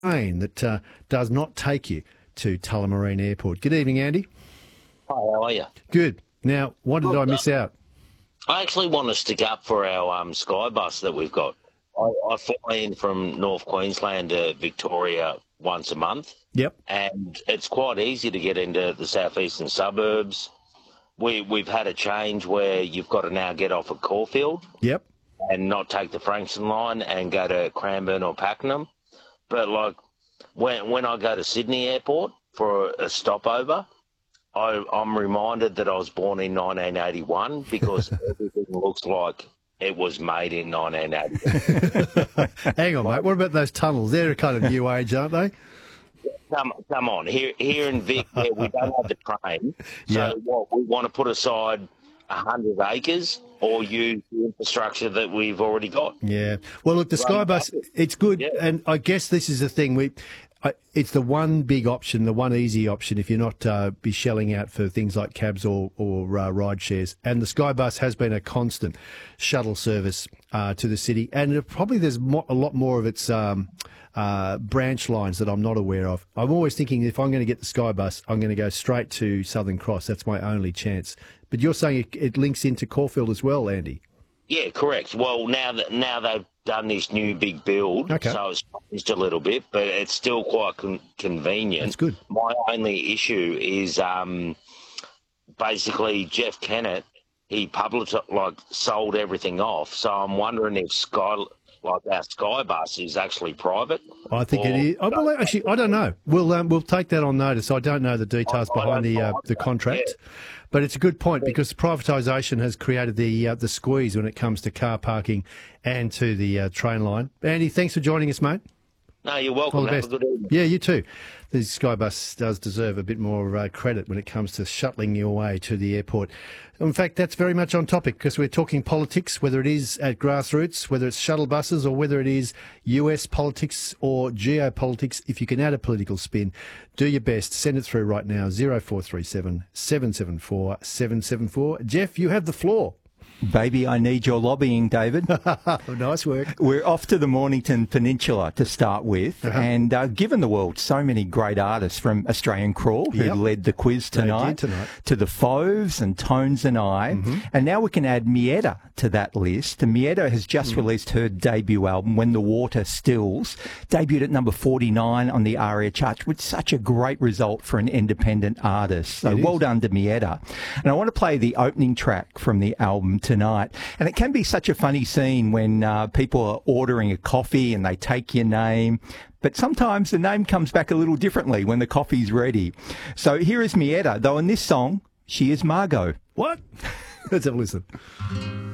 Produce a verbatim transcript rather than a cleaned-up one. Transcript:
plane that uh, does not take you to Tullamarine Airport. Good evening, Andy. Hi, how are you? Good. Now, what did I miss out? I actually want to stick up for our um, Sky Bus that we've got. I, I fly in from North Queensland to Victoria once a month. Yep. And it's quite easy to get into the southeastern suburbs. We, we've had a change where you've got to now get off at Caulfield. Yep. And not take the Frankston line and go to Cranbourne or Pakenham. But, like, when when I go to Sydney Airport for a stopover, I, I'm reminded that I was born in nineteen eighty-one because everything looks like it was made in nineteen eighty-one. Hang on, mate. What about those tunnels? They're kind of new age, aren't they? Come, come on. Here, here in Vic, yeah, we don't have the train. So Yeah. what, we want to put aside one hundred acres or use the infrastructure that we've already got. Yeah. Well, look, the Sky Bus, it's good. Yeah. And I guess this is the thing. We, I, it's the one big option, the one easy option if you're not uh, be shelling out for things like cabs or, or uh, ride shares. And the Sky Bus has been a constant shuttle service uh, to the city. And it, probably there's mo- a lot more of its um, uh, branch lines that I'm not aware of. I'm always thinking if I'm going to get the Sky Bus, I'm going to go straight to Southern Cross. That's my only chance. But you're saying it, it links into Caulfield as well, Andy? Yeah, correct. Well, now that now they've done this new big build, Okay. so it's changed a little bit, but it's still quite con- convenient. That's good. My only issue is um, basically Jeff Kennett. He published like sold everything off, so I'm wondering if Sky, like our Sky Bus, is actually private. I think it or- is. I believe, actually, I don't know. We'll um, we'll take that on notice. I don't know the details I- I behind don't the uh, know. the contract, Yeah. but it's a good point because privatisation has created the uh, the squeeze when it comes to car parking and to the uh, train line. Andy, thanks for joining us, mate. No, you're All welcome. the Have best. a good evening. Yeah, you too. The Skybus does deserve a bit more uh, credit when it comes to shuttling you away to the airport. In fact, that's very much on topic because we're talking politics, whether it is at grassroots, whether it's shuttle buses or whether it is U S politics or geopolitics. If you can add a political spin, do your best. Send it through right now, zero four three seven, seven seven four, seven seven four. Jeff, you have the floor. Baby, I need your lobbying, David. Nice work. We're off to the Mornington Peninsula to start with. Uh-huh. And uh, given the world so many great artists from Australian Crawl who Yep. led the quiz They did tonight, tonight. to the Fauves and Tones and I. Mm-hmm. And now we can add Mietta to that list. And Mietta has just Mm. released her debut album, When the Water Stills, debuted at number forty-nine on the ARIA chart, which is such a great result for an independent artist. So It is. well done to Mietta. And I want to play the opening track from the album tonight. And it can be such a funny scene when uh, people are ordering a coffee and they take your name. But sometimes the name comes back a little differently when the coffee's ready. So here is Mietta, though in this song, she is Margot. What? Let's have a listen.